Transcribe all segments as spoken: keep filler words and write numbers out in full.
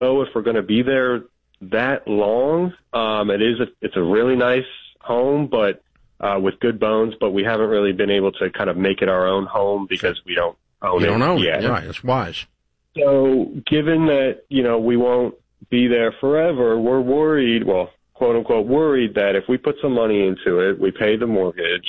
know if we're going to be there that long. Um, it is a, it's a really nice home, but uh, with good bones, but we haven't really been able to kind of make it our own home because we don't own you it don't own yet. it. Right, it's wise. So given that, you know, we won't be there forever, we're worried, well, quote unquote, worried that if we put some money into it, we pay the mortgage,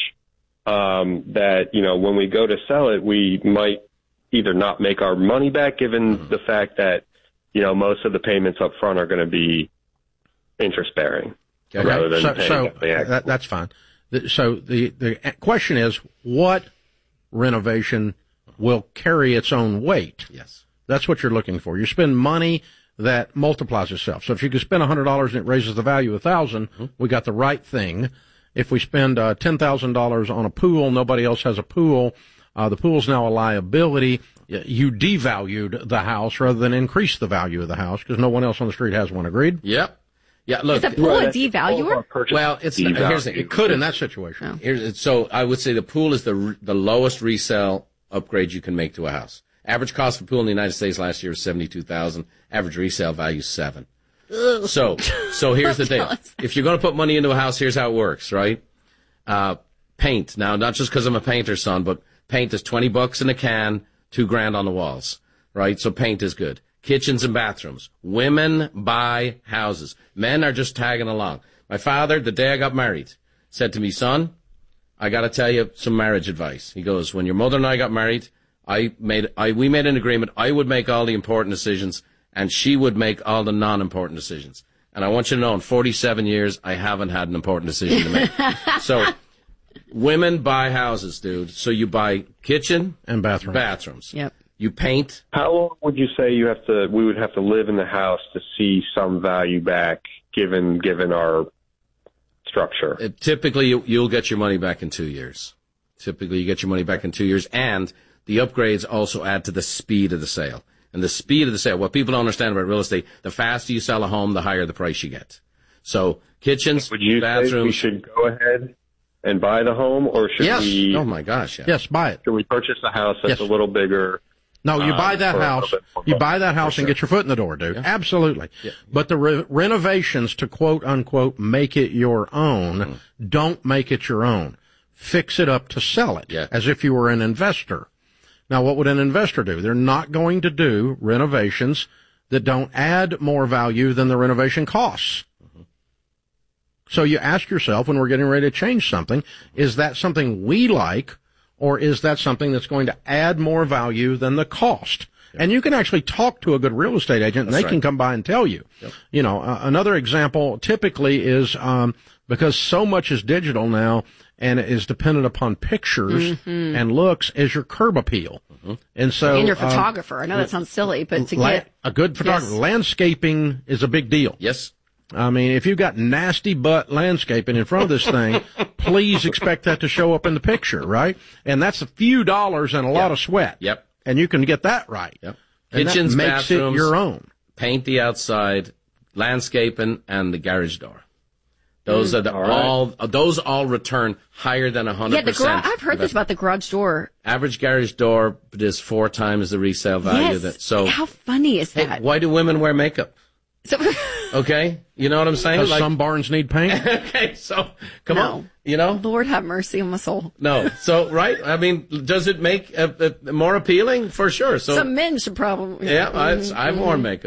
um, that, you know, when we go to sell it, we might either not make our money back given mm-hmm. the fact that, you know, most of the payments up front are going to be interest bearing. Okay. Rather than so paying so the that, that's fine. The, so the, the question is, what renovation will carry its own weight? Yes. That's what you're looking for. You spend money that multiplies itself. So if you can spend one hundred dollars and it raises the value a thousand dollars, mm-hmm. we got the right thing. If we spend uh, ten thousand dollars on a pool, nobody else has a pool, uh, the pool's now a liability, you devalued the house rather than increase the value of the house because no one else on the street has one. Agreed? Yep. Yeah, look. Is a pool a devaluer? Well, it's not, here's the thing. It could in that situation. Oh. Here's, so I would say the pool is the the lowest resale upgrade you can make to a house. Average cost of a pool in the United States last year was seventy-two thousand dollars. Average resale value is seven. So, so here's the thing. If you're going to put money into a house, here's how it works, right? Uh, paint. Now, not just because I'm a painter, son, but paint is twenty bucks in a can, two grand on the walls, right? So paint is good. Kitchens and bathrooms. Women buy houses. Men are just tagging along. My father, the day I got married, said to me, son, I got to tell you some marriage advice. He goes, when your mother and I got married, I made, I, we made an agreement. I would make all the important decisions and she would make all the non-important decisions. And I want you to know in forty-seven years, I haven't had an important decision to make. So women buy houses, dude. So you buy kitchen and bathrooms. bathrooms. Yep. You paint. How long would you say you have to, we would have to live in the house to see some value back given, given our structure? It, typically, you, you'll get your money back in two years. Typically, you get your money back in two years. And the upgrades also add to the speed of the sale. And the speed of the sale, what people don't understand about real estate, the faster you sell a home, the higher the price you get. So kitchens, would you bathrooms. Say we should go ahead and buy the home, or should yes. we? Oh my gosh! Yeah. Yes, buy it. Should we purchase a house that's yes. a little bigger? No, you um, buy that house. You buy that house sure. and get your foot in the door, dude. Yeah. Absolutely. Yeah. But the re- renovations to quote unquote make it your own, mm-hmm. don't make it your own. Fix it up to sell it, yeah. as if you were an investor. Now, what would an investor do? They're not going to do renovations that don't add more value than the renovation costs. Mm-hmm. So you ask yourself when we're getting ready to change something, is that something we like, or is that something that's going to add more value than the cost? Yeah. And you can actually talk to a good real estate agent, and that's they right. can come by and tell you. Yep. You know, uh, another example typically is um, because so much is digital now, and it is dependent upon pictures mm-hmm. and looks, is your curb appeal. Mm-hmm. And so, and your um, photographer. I know that sounds silly, but to la- get a good photographer, yes. landscaping is a big deal. Yes. I mean, if you've got nasty butt landscaping in front of this thing, please expect that to show up in the picture, right? And that's a few dollars and a lot yep. of sweat. Yep. And you can get that right. Yep. And Kitchens, that makes bathrooms, it your own. Paint the outside, landscaping, and the garage door. Those mm. are the all, right. all. Those all return higher than a hundred yeah, the percent. gar- I've heard this about the garage door. Average garage door is four times the resale value. Yes. That so. How funny is Hey, that? why do women wear makeup? So, Okay, you know what I'm saying? Because Like, some barns need paint. okay, so come No. on, you know. Lord have mercy on my soul. No, so right. I mean, does it make a, a more appealing? For sure. So Some men should probably. yeah, Mm-hmm. I, I've worn makeup.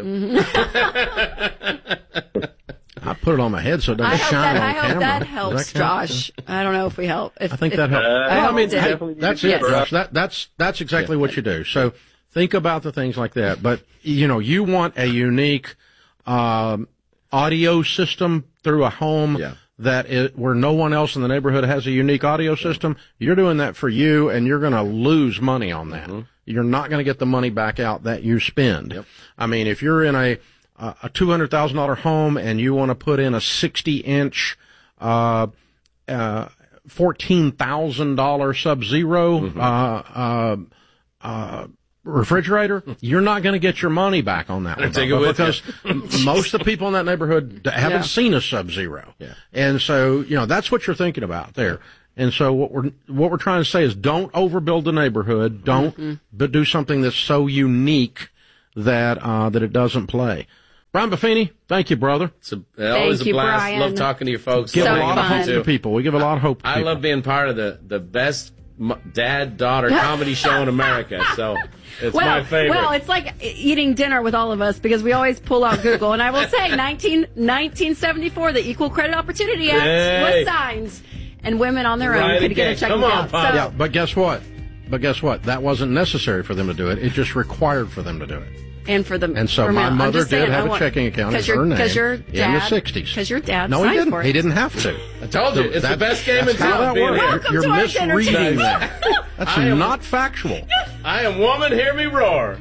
I put it on my head so it doesn't I hope shine that, on I hope camera. that Does helps, that count? Josh. I don't know if we help. If, I think if, that helps. Uh, I hope I mean, it did. hey, that's it, Yes. Josh. That, that's, that's exactly what you do. So think about the things like that. But, you know, you want a unique, um, audio system through a home Yeah. that it, where no one else in the neighborhood has a unique audio system. You're doing that for you, and you're going to lose money on that. Mm-hmm. You're not going to get the money back out that you spend. Yep. I mean, if you're in a uh, a two hundred thousand dollars home and you want to put in a sixty inch, uh, uh, fourteen thousand dollars Sub-Zero, mm-hmm. uh, uh, uh, refrigerator, you're not going to get your money back on that one. Take it with because most of the people in that neighborhood haven't Yeah. seen a Sub-Zero. Yeah. And so, you know, that's what you're thinking about there. And so what we're, what we're trying to say is don't overbuild the neighborhood. Don't mm-hmm. but do something that's so unique that, uh, that it doesn't play. Brian Buffini, thank you, brother. It's a, always Thank a you, blast. Brian. Love talking to you folks. Give So a lot of fun. hope to people. We give a lot of hope to I people. love being part of the, the best dad-daughter comedy show in America, so it's well, my favorite. Well, it's like eating dinner with all of us because we always pull out Google. And I will say, nineteen, nineteen seventy-four, the Equal Credit Opportunity Act Hey. was signed, and women on their Right own could again. get a check Come on, account. Pop. So, Yeah, but guess what? But guess what? That wasn't necessary for them to do it. It just required for them to do it. and for the And so for my men. I'm mother just did saying, have I a want- checking account in 'cause her your- name 'cause your in the dad- sixties. 'cause your dad No, he signed didn't. for it. He didn't have to. I told you, it's That- the best game in that's how town. that being works. here. Welcome You're to our misreading entertainment. that. That's I am- not factual. I am woman, hear me roar.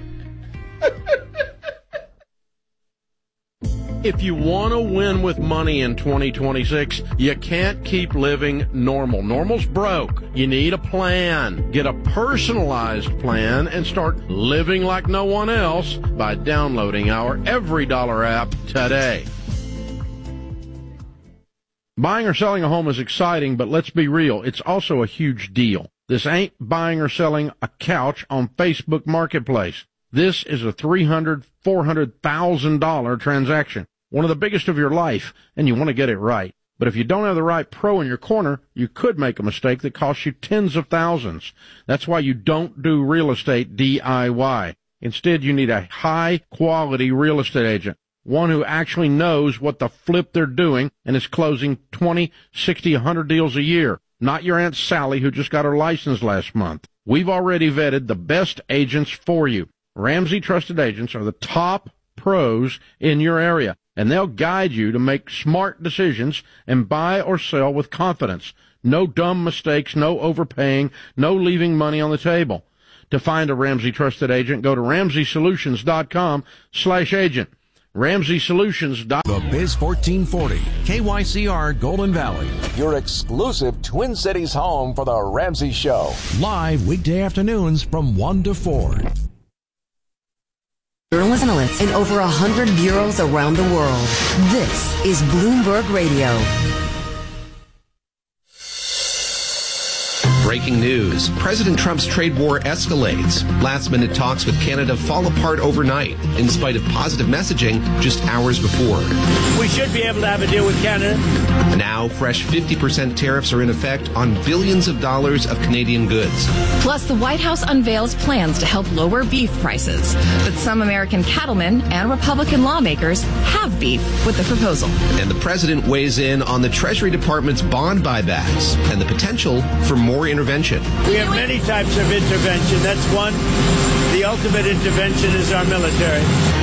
If you want to win with money in twenty twenty-six, you can't keep living normal. Normal's broke. You need a plan. Get a personalized plan and start living like no one else by downloading our Every Dollar app today. Buying or selling a home is exciting, but let's be real, it's also a huge deal. This ain't buying or selling a couch on Facebook Marketplace. This is a three hundred thousand dollars, four hundred thousand dollars transaction. One of the biggest of your life, and you want to get it right. But if you don't have the right pro in your corner, you could make a mistake that costs you tens of thousands. That's why you don't do real estate D I Y. Instead, you need a high-quality real estate agent, one who actually knows what the flip they're doing and is closing twenty, sixty, one hundred deals a year. Not your Aunt Sally who just got her license last month. We've already vetted the best agents for you. Ramsey Trusted Agents are the top pros in your area, and they'll guide you to make smart decisions and buy or sell with confidence. No dumb mistakes, no overpaying, no leaving money on the table. To find a Ramsey Trusted Agent, go to ramsey solutions dot com slash agent. Ramsey Solutions. The Biz fourteen forty, K Y C R Golden Valley. Your exclusive Twin Cities home for the Ramsey Show. Live weekday afternoons from one to four. Journalism analysts in over one hundred bureaus around the world. This is Bloomberg Radio. Breaking news. President Trump's trade war escalates. Last-minute talks with Canada fall apart overnight, in spite of positive messaging just hours before. We should be able to have a deal with Canada. Now, fresh fifty percent tariffs are in effect on billions of dollars of Canadian goods. Plus, the White House unveils plans to help lower beef prices. But some American cattlemen and Republican lawmakers have beef with the proposal. And the president weighs in on the Treasury Department's bond buybacks and the potential for more intervention. We have many types of intervention. That's one. The ultimate intervention is our military.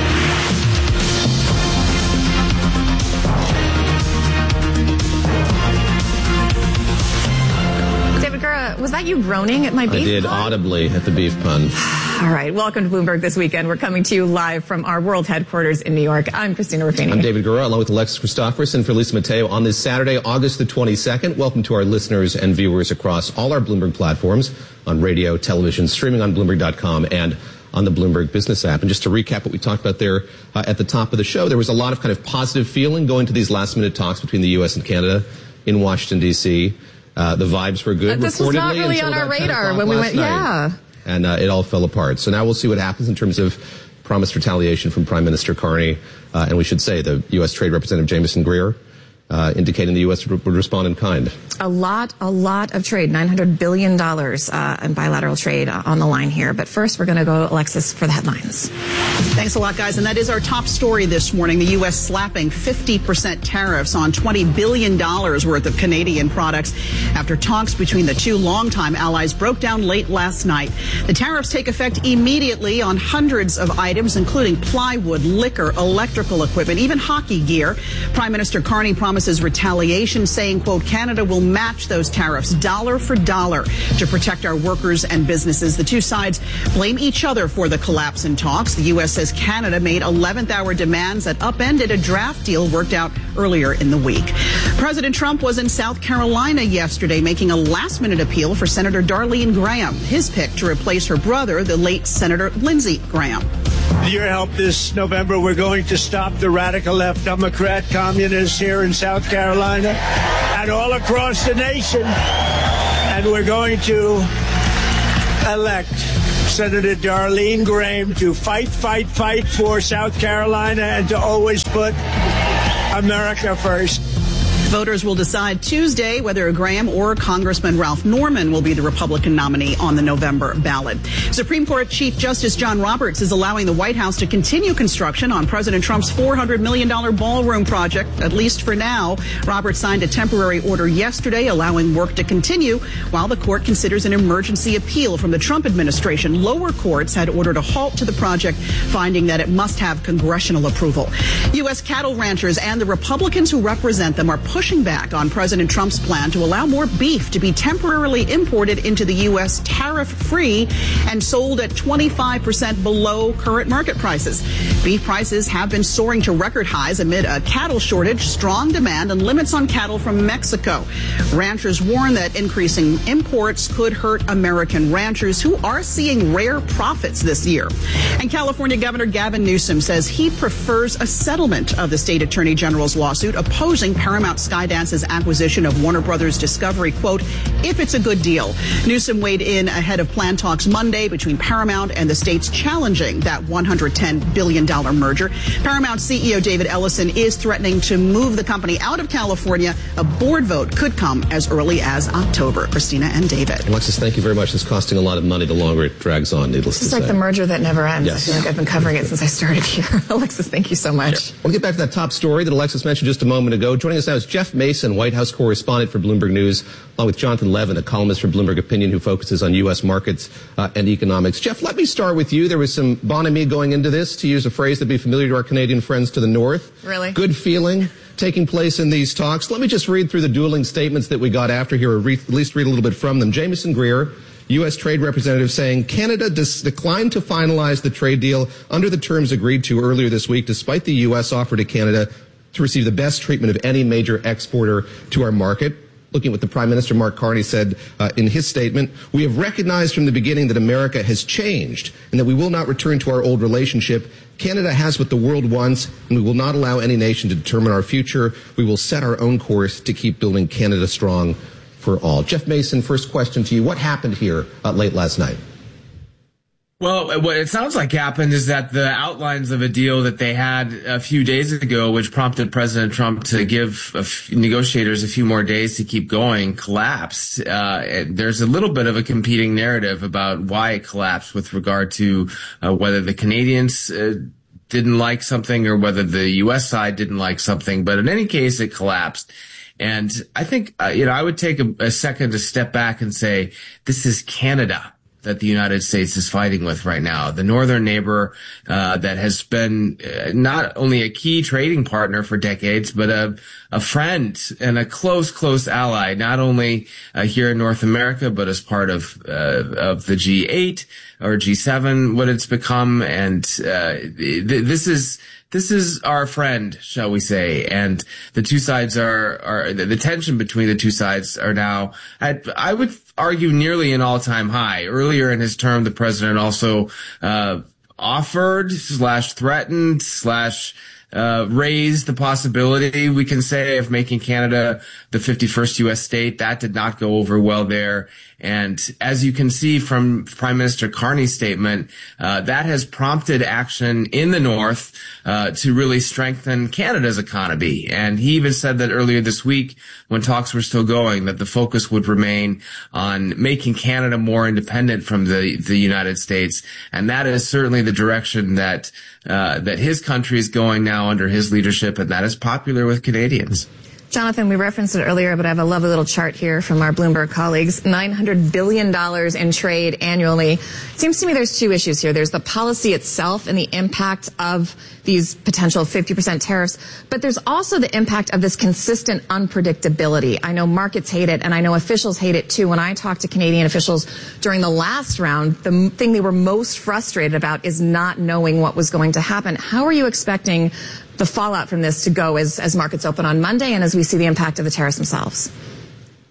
David Gura, was that you groaning at my beef I did pun? audibly at the beef pun. All right, welcome to Bloomberg This Weekend. We're coming to you live from our world headquarters in New York. I'm Christina Ruffini. I'm David Gura, along with Alexis Christopherson for Lisa Mateo on this Saturday, August the twenty-second. Welcome to our listeners and viewers across all our Bloomberg platforms on radio, television, streaming on Bloomberg dot com, and on the Bloomberg Business app. And just to recap what we talked about there uh, at the top of the show, there was a lot of kind of positive feeling going to these last-minute talks between the U S and Canada in Washington, D C Uh, the vibes were good. Uh, this was not really until on our about ten radar o'clock when we last went, night. yeah. And uh, it all fell apart. So now we'll see what happens in terms of promised retaliation from Prime Minister Carney. Uh, and we should say the U S Trade Representative Jameson Greer uh, indicating the U S would respond in kind. A lot, a lot of trade, nine hundred billion dollars uh, in bilateral trade uh, on the line here. But first, we're going to go, Alexis, for the headlines. Thanks a lot, guys. And that is our top story this morning. The U S slapping fifty percent tariffs on twenty billion dollars worth of Canadian products after talks between the two longtime allies broke down late last night. The tariffs take effect immediately on hundreds of items, including plywood, liquor, electrical equipment, even hockey gear. Prime Minister Carney promises retaliation, saying, quote, Canada will match those tariffs dollar for dollar to protect our workers and businesses. The two sides blame each other for the collapse in talks. The U S says Canada made eleventh hour demands that upended a draft deal worked out earlier in the week. President Trump was in South Carolina yesterday making a last-minute appeal for Senator Darlene Graham, his pick to replace her brother, the late Senator Lindsey Graham. With your help this November, we're going to stop the radical left Democrat communists here in South Carolina and all across the nation. And we're going to elect Senator Darlene Graham to fight, fight, fight for South Carolina and to always put America first. Voters will decide Tuesday whether Graham or Congressman Ralph Norman will be the Republican nominee on the November ballot. Supreme Court Chief Justice John Roberts is allowing the White House to continue construction on President Trump's four hundred million dollars ballroom project, at least for now. Roberts signed a temporary order yesterday allowing work to continue while the court considers an emergency appeal from the Trump administration. Lower courts had ordered a halt to the project, finding that it must have congressional approval. U S cattle ranchers and the Republicans who represent them are pushing pushing back on President Trump's plan to allow more beef to be temporarily imported into the U S tariff-free and sold at twenty-five percent below current market prices. Beef prices have been soaring to record highs amid a cattle shortage, strong demand, and limits on cattle from Mexico. Ranchers warn that increasing imports could hurt American ranchers who are seeing rare profits this year. And California Governor Gavin Newsom says he prefers a settlement of the state attorney general's lawsuit opposing Paramount Skydance's acquisition of Warner Brothers Discovery, quote, if it's a good deal. Newsom weighed in ahead of planned talks Monday between Paramount and the states challenging that one hundred ten billion dollars merger. Paramount C E O David Ellison is threatening to move the company out of California. A board vote could come as early as October. Christina and David. Alexis, thank you very much. It's costing a lot of money the longer it drags on, needless to say. It's like the merger that never ends. Yes. I feel like I've been covering it since I started here. Alexis, thank you so much. Sure. We'll get back to that top story that Alexis mentioned just a moment ago. Joining us now is Jeff Mason, White House correspondent for Bloomberg News, along with Jonathan Levin, a columnist for Bloomberg Opinion who focuses on U S markets uh, and economics. Jeff, let me start with you. There was some bonhomie going into this, to use a phrase that would be familiar to our Canadian friends to the north. Really? Good feeling taking place in these talks. Let me just read through the dueling statements that we got after here, or re- at least read a little bit from them. Jamieson Greer, U S trade representative, saying Canada dis- declined to finalize the trade deal under the terms agreed to earlier this week, despite the U S offer to Canada to receive the best treatment of any major exporter to our market. Looking at what the Prime Minister, Mark Carney, said uh, in his statement, we have recognized from the beginning that America has changed and that we will not return to our old relationship. Canada has what the world wants, and we will not allow any nation to determine our future. We will set our own course to keep building Canada strong for all. Jeff Mason, first question to you. What happened here uh, late last night? Well, what it sounds like happened is that the outlines of a deal that they had a few days ago, which prompted President Trump to give a f- negotiators a few more days to keep going, collapsed. Uh, there's a little bit of a competing narrative about why it collapsed with regard to uh, whether the Canadians uh, didn't like something or whether the U S side didn't like something. But in any case, it collapsed. And I think, uh, you know, I would take a, a second to step back and say, this is Canada that the United States is fighting with right now. The northern neighbor uh, that has been uh, not only a key trading partner for decades, but a, a friend and a close, close ally, not only uh, here in North America, but as part of uh, of the G eight or G seven, what it's become. And uh, th- this is This is our friend, shall we say, and the two sides are, are the, the tension between the two sides are now at, I would argue, nearly an all-time high. Earlier in his term, the president also uh offered slash threatened slash uh raised the possibility, we can say, of making Canada the fifty-first U S state. That did not go over well there. And as you can see from Prime Minister Carney's statement, uh, that has prompted action in the North uh, to really strengthen Canada's economy. And he even said that earlier this week, when talks were still going, that the focus would remain on making Canada more independent from the, the United States. And that is certainly the direction that uh, that his country is going now under his leadership, and that is popular with Canadians. Jonathan, we referenced it earlier, but I have a lovely little chart here from our Bloomberg colleagues. nine hundred billion dollars in trade annually. It seems to me there's two issues here. There's the policy itself and the impact of these potential fifty percent tariffs, but there's also the impact of this consistent unpredictability. I know markets hate it, and I know officials hate it too. When I talked to Canadian officials during the last round, the thing they were most frustrated about is not knowing what was going to happen. How are you expecting the fallout from this to go as, as markets open on Monday and as we see the impact of the tariffs themselves?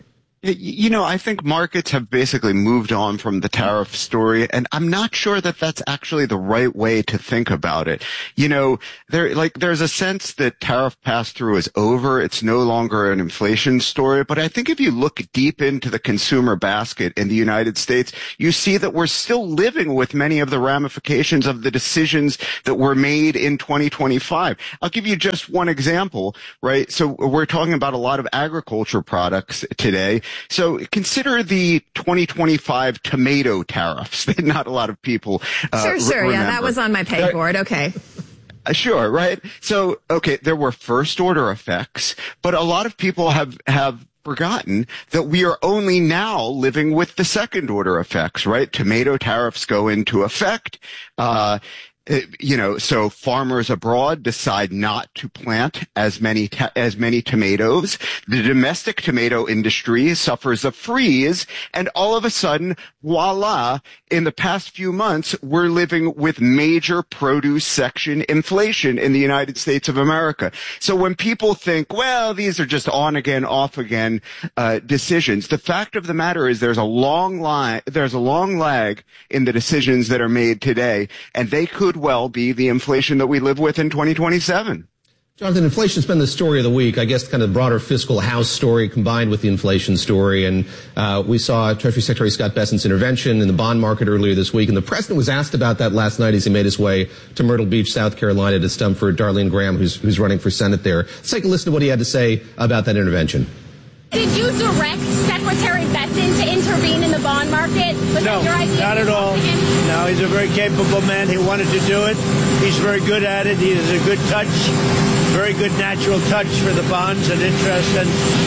You know, I think markets have basically moved on from the tariff story, and I'm not sure that that's actually the right way to think about it. You know, there, like, there's a sense that tariff pass-through is over. It's no longer an inflation story. But I think if you look deep into the consumer basket in the United States, you see that we're still living with many of the ramifications of the decisions that were made in twenty twenty-five. I'll give you just one example, right? So we're talking about a lot of agriculture products today. So consider the twenty twenty-five tomato tariffs that not a lot of people uh, Sure, sure. re- Yeah, that was on my payboard. Okay. Uh, Sure, right? So, okay, there were first order effects, but a lot of people have, have forgotten that we are only now living with the second order effects, right? Tomato tariffs go into effect. Uh, It, you know, so farmers abroad decide not to plant as many ta- as many tomatoes. The domestic tomato industry suffers a freeze, and all of a sudden, voila! In the past few months, we're living with major produce section inflation in the United States of America. So when people think, well, these are just on again, off again uh, decisions, the fact of the matter is there's a long line, there's a long lag in the decisions that are made today, and they could well be the inflation that we live with in twenty twenty-seven. Jonathan, inflation's been the story of the week. I guess kind of the broader fiscal house story combined with the inflation story. And uh, we saw Treasury Secretary Scott Bessent's intervention in the bond market earlier this week. And the president was asked about that last night as he made his way to Myrtle Beach, South Carolina, to stump for Darlene Graham, who's, who's running for Senate there. Let's take a listen to what he had to say about that intervention. Did you direct Secretary Bessent to intervene in the bond market? Was No, that your idea? not at all. No, he's a very capable man. He wanted to do it. He's very good at it. He has a good touch, very good natural touch for the bonds and interest and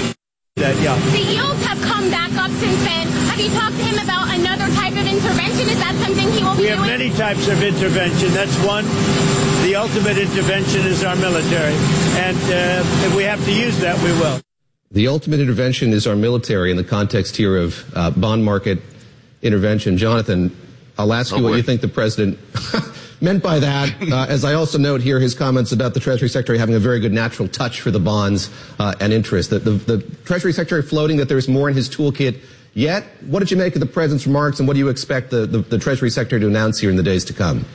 that, yeah. The yields have come back up since then. Have you talked to him about another type of intervention? Is that something he will be We have doing? many types of intervention. That's one. The ultimate intervention is our military. And uh, if we have to use that, we will. The ultimate intervention is our military in the context here of uh, bond market intervention. Jonathan, I'll ask you oh, what boy. you think the president meant by that, uh, as I also note here his comments about the Treasury Secretary having a very good natural touch for the bonds uh, and interest. The, the, the Treasury Secretary floating that there's more in his toolkit yet. What did you make of the president's remarks, and what do you expect the, the, the Treasury Secretary to announce here in the days to come?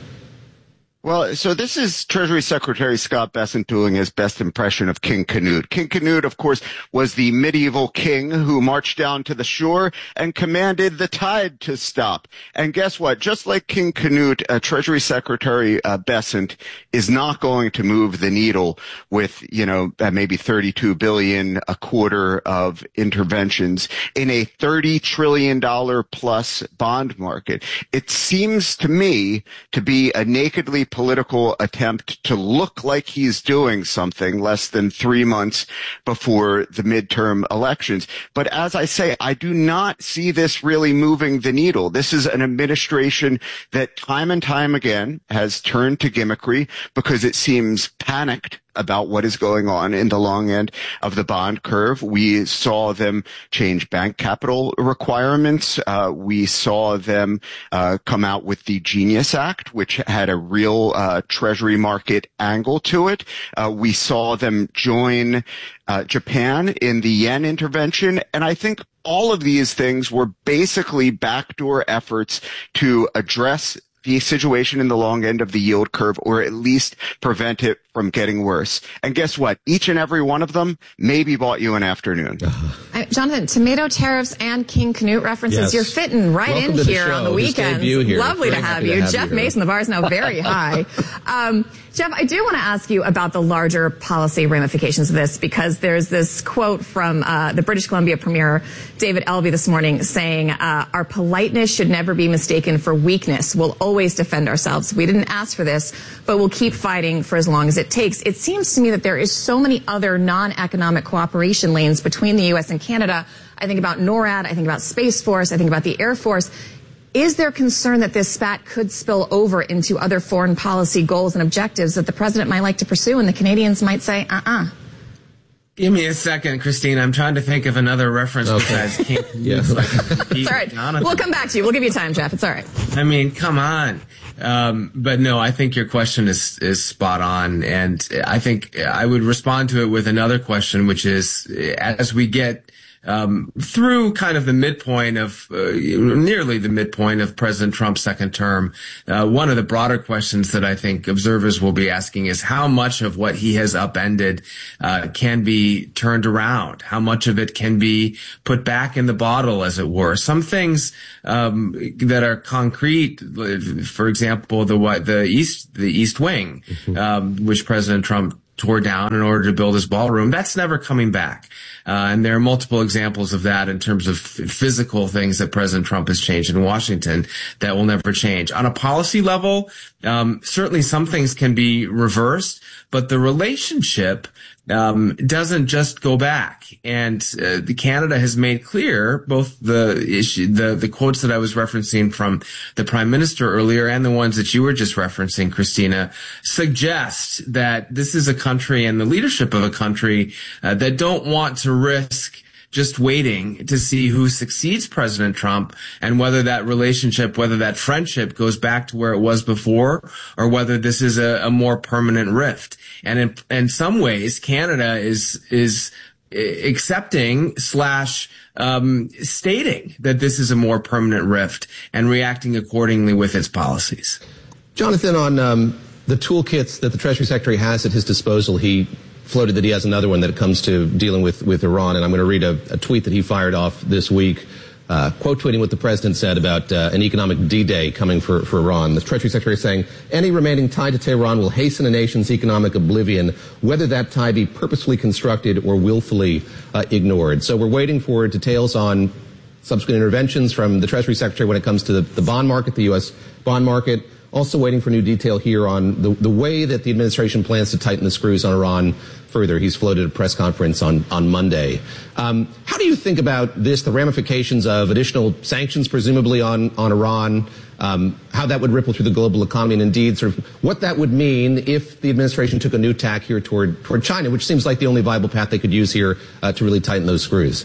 Well, so this is Treasury Secretary Scott Bessent doing his best impression of King Canute. King Canute, of course, was the medieval king who marched down to the shore and commanded the tide to stop. And guess what? Just like King Canute, uh, Treasury Secretary uh, Bessent is not going to move the needle with, you know, uh, maybe thirty-two billion dollars, a quarter of interventions in a thirty trillion dollars plus bond market. It seems to me to be a nakedly political attempt to look like he's doing something less than three months before the midterm elections. But as I say, I do not see this really moving the needle. This is an administration that time and time again has turned to gimmickry because it seems panicked about what is going on in the long end of the bond curve. We saw them change bank capital requirements. Uh, we saw them uh, come out with the Genius Act, which had a real uh, treasury market angle to it. Uh, we saw them join uh, Japan in the yen intervention. And I think all of these things were basically backdoor efforts to address the situation in the long end of the yield curve, or at least prevent it from getting worse. And guess what? Each and every one of them maybe bought you an afternoon. I, Jonathan, tomato tariffs and King Canute references, yes. You're fitting right Welcome in the here show. on the weekends. Lovely very to have to you. have Jeff you Mason, the bar is now very high. Um, Jeff, I do want to ask you about the larger policy ramifications of this, because there's this quote from uh, the British Columbia Premier, David Elby, this morning saying, uh, our politeness should never be mistaken for weakness. We'll always defend ourselves. We didn't ask for this, but we'll keep fighting for as long as it takes. It seems to me that there is so many other non-economic cooperation lanes between the U S and Canada. I think about NORAD, I think about Space Force, I think about the Air Force. Is there concern that this spat could spill over into other foreign policy goals and objectives that the president might like to pursue, and the Canadians might say, uh-uh? Give me a second, Christine. I'm trying to think of another reference okay. besides King. Yeah. So it's all right. Jonathan. We'll come back to you. We'll give you time, Jeff. It's all right. I mean, come on. Um, but no, I think your question is, is spot on. And I think I would respond to it with another question, which is, as we get um, through kind of the midpoint of, uh, nearly the midpoint of President Trump's second term, uh, one of the broader questions that I think observers will be asking is how much of what he has upended, uh, can be turned around? How much of it can be put back in the bottle, as it were? Some things, um, that are concrete, for example, the, what, the East, the East Wing, um, which President Trump tore down in order to build his ballroom, that's never coming back. Uh, and there are multiple examples of that in terms of f- physical things that President Trump has changed in Washington that will never change. On a policy level, um, certainly some things can be reversed, but the relationship um, doesn't just go back. And uh, the Canada has made clear both the issue, the the quotes that I was referencing from the Prime Minister earlier and the ones that you were just referencing, Christina, suggest that this is a country and the leadership of a country uh, that don't want to risk just waiting to see who succeeds President Trump and whether that relationship, whether that friendship goes back to where it was before or whether this is a, a more permanent rift. And in, in some ways, Canada is, is accepting slash, um, stating that this is a more permanent rift and reacting accordingly with its policies. Jonathan, on, um, the toolkits that the Treasury Secretary has at his disposal, he floated that he has another one that it comes to dealing with, with Iran. And I'm going to read a, a tweet that he fired off this week, uh, quote tweeting what the president said about uh, an economic D-Day coming for, for Iran. The Treasury Secretary is saying, any remaining tie to Tehran will hasten a nation's economic oblivion, whether that tie be purposefully constructed or willfully uh, ignored. So we're waiting for details on subsequent interventions from the Treasury Secretary when it comes to the, the bond market, the U S bond market. Also waiting for new detail here on the, the way that the administration plans to tighten the screws on Iran further. He's floated a press conference on, on Monday. Um, how do you think about this, the ramifications of additional sanctions, presumably on, on Iran, um, how that would ripple through the global economy, and indeed sort of what that would mean if the administration took a new tack here toward, toward China, which seems like the only viable path they could use here uh, to really tighten those screws?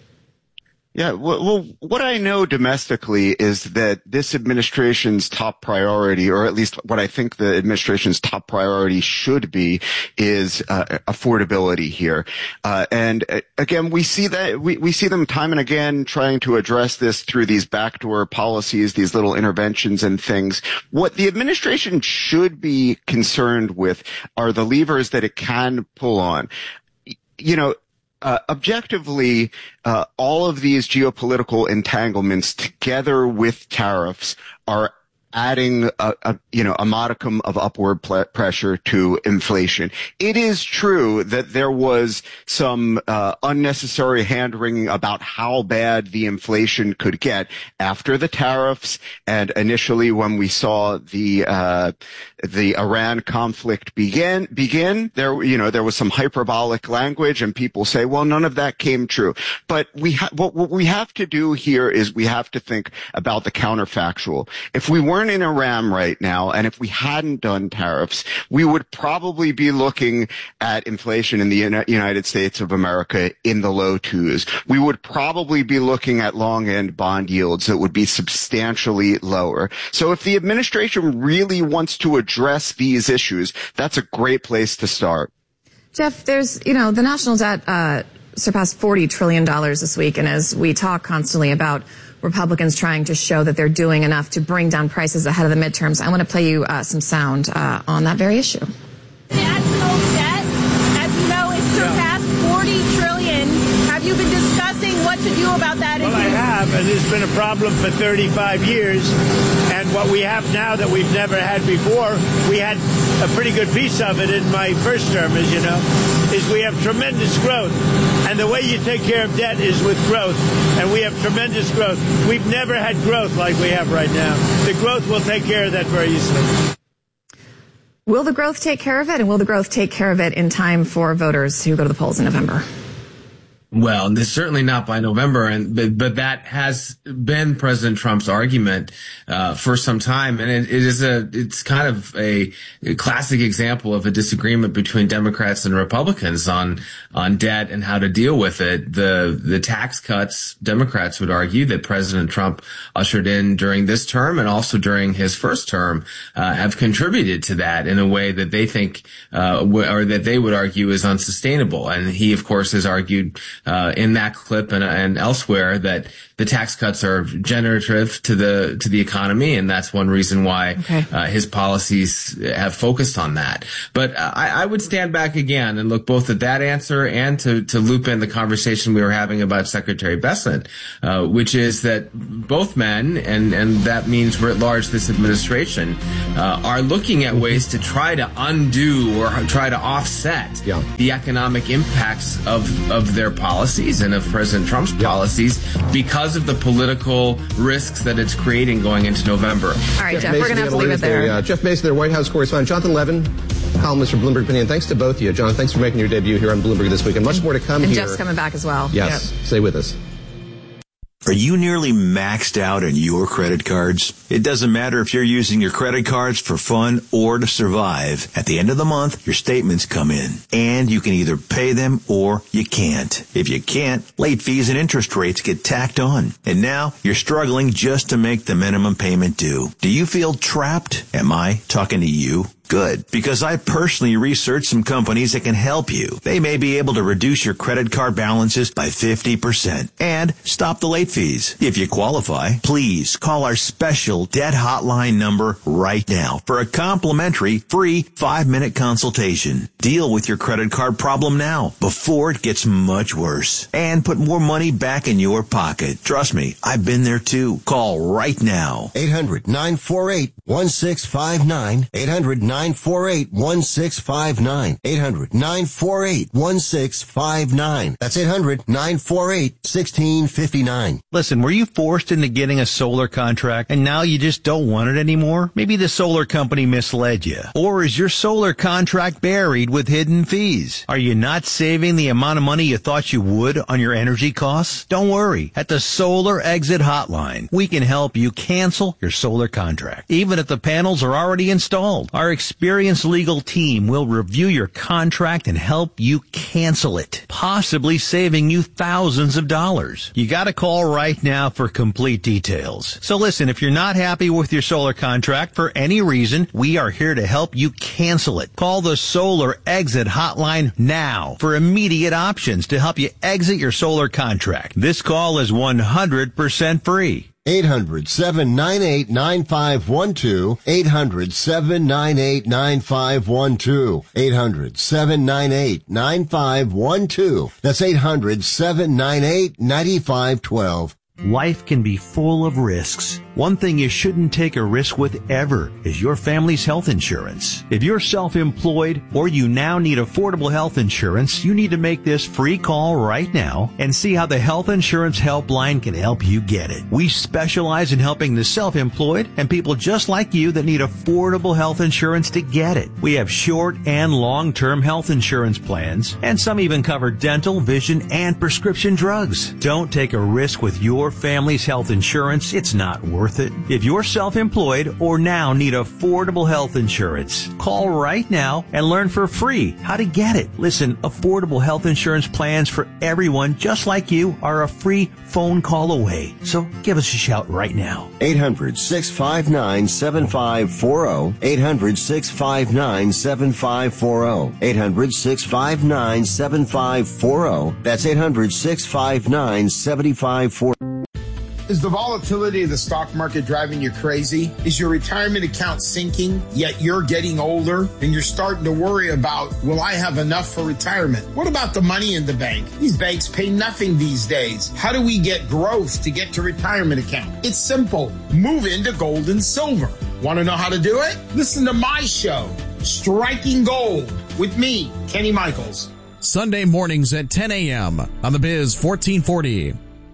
Yeah, well, what I know domestically is that this administration's top priority, or at least what I think the administration's top priority should be, is uh, affordability here. Uh, and uh, again, we see that we, we see them time and again trying to address this through these backdoor policies, these little interventions and things. What the administration should be concerned with are the levers that it can pull on. You know, Uh, objectively, uh, all of these geopolitical entanglements together with tariffs are adding a, a you know a modicum of upward pl- pressure to inflation. It is true that there was some uh, unnecessary hand-wringing about how bad the inflation could get after the tariffs, and initially when we saw the uh, the Iran conflict begin. Begin there, you know, there was some hyperbolic language, and people say, well, none of that came true. But we ha- what, what we have to do here is we have to think about the counterfactual. If we weren't in Iran right now, and if we hadn't done tariffs, we would probably be looking at inflation in the United States of America in the low twos. We would probably be looking at long-end bond yields that would be substantially lower. So if the administration really wants to address these issues, that's a great place to start. Jeff, there's, you know, the national debt uh, surpassed forty trillion dollars this week, and as we talk constantly about Republicans trying to show that they're doing enough to bring down prices ahead of the midterms, I want to play you uh, some sound uh, on that very issue. National debt, as you know, it's surpassed forty trillion dollars. Have you been discussing what to do about that? Well, I have, and it's been a problem for thirty-five years. And what we have now that we've never had before, we had a pretty good piece of it in my first term, as you know, is we have tremendous growth. And the way you take care of debt is with growth. And we have tremendous growth. We've never had growth like we have right now. The growth will take care of that very easily. Will the growth take care of it? And will the growth take care of it in time for voters who go to the polls in November? Well, this certainly not by November, and but, but that has been President Trump's argument uh, for some time, and it, it is a it's kind of a, a classic example of a disagreement between Democrats and Republicans on on debt and how to deal with it. The the tax cuts, Democrats would argue that President Trump ushered in during this term and also during his first term uh, have contributed to that in a way that they think uh, w- or that they would argue is unsustainable, and he of course has argued uh, in that clip and, and elsewhere that the tax cuts are generative to the to the economy, and that's one reason why okay. uh, his policies have focused on that. But uh, I, I would stand back again and look both at that answer and to, to loop in the conversation we were having about Secretary Bessent, uh, which is that both men, and, and that means writ large this administration, uh, are looking at ways to try to undo or try to offset yeah. the economic impacts of, of their policies and of President Trump's yeah. policies because of the political risks that it's creating going into November. All right, Jeff, Jeff we're going to have to leave it there. there. Uh, Jeff Mason, their White House correspondent. Jonathan Levin, columnist for Bloomberg Opinion. Thanks to both of you. John, thanks for making your debut here on Bloomberg this week, and much more to come and here. And Jeff's coming back as well. Yes, yep. Stay with us. Are you nearly maxed out on your credit cards? It doesn't matter if you're using your credit cards for fun or to survive. At the end of the month, your statements come in, and you can either pay them or you can't. If you can't, late fees and interest rates get tacked on. And now you're struggling just to make the minimum payment due. Do you feel trapped? Am I talking to you? Good, because I personally researched some companies that can help you. They may be able to reduce your credit card balances by fifty percent and stop the late fees. If you qualify, please call our special debt hotline number right now for a complimentary free five-minute consultation. Deal with your credit card problem now before it gets much worse and put more money back in your pocket. Trust me, I've been there too. Call right now. eight hundred nine four eight one six five nine. eight hundred nine four eight one six five nine. eight hundred nine four eight one six five nine. That's eight hundred nine four eight one six five nine. Listen, were you forced into getting a solar contract and now you just don't want it anymore? Maybe the solar company misled you. Or is your solar contract buried with hidden fees? Are you not saving the amount of money you thought you would on your energy costs? Don't worry. At the Solar Exit Hotline, we can help you cancel your solar contract, even if the panels are already installed. Our experienced legal team will review your contract and help you cancel it, possibly saving you thousands of dollars. You got to call right now for complete details. So listen, if you're not happy with your solar contract for any reason, we are here to help you cancel it. Call the Solar Exit Hotline now for immediate options to help you exit your solar contract. This call is one hundred percent free. eight hundred seven nine eight nine five one two. eight hundred seven nine eight nine five one two. eight hundred seven nine eight nine five one two. That's eight hundred seven nine eight nine five one two. Life can be full of risks. One thing you shouldn't take a risk with ever is your family's health insurance. If you're self-employed or you now need affordable health insurance, you need to make this free call right now and see how the Health Insurance Helpline can help you get it. We specialize in helping the self-employed and people just like you that need affordable health insurance to get it. We have short and long-term health insurance plans, and some even cover dental, vision, and prescription drugs. Don't take a risk with your family's health insurance. It's not worth it. If you're self-employed or now need affordable health insurance, call right now and learn for free how to get it. Listen, affordable health insurance plans for everyone just like you are a free phone call away. So give us a shout right now. eight hundred six five nine seven five four zero. eight hundred six five nine seven five four zero. eight hundred six five nine seven five four zero. That's eight hundred six five nine seven five four zero. Is the volatility of the stock market driving you crazy? Is your retirement account sinking, yet you're getting older and you're starting to worry about, will I have enough for retirement? What about the money in the bank? These banks pay nothing these days. How do we get growth to get to retirement account? It's simple. Move into gold and silver. Want to know how to do it? Listen to my show, Striking Gold, with me, Kenny Michaels. Sunday mornings at ten a.m. on the Biz fourteen forty.